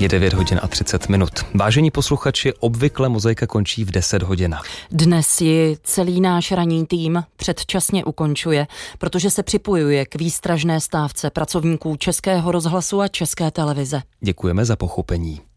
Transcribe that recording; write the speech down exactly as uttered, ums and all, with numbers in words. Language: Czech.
Je devět hodin a třicet minut. Vážení posluchači, obvykle Mozaika končí v deset hodin. Dnes ji celý náš ranní tým předčasně ukončuje, protože se připojuje k výstražné stávce pracovníků Českého rozhlasu a České televize. Děkujeme za pochopení.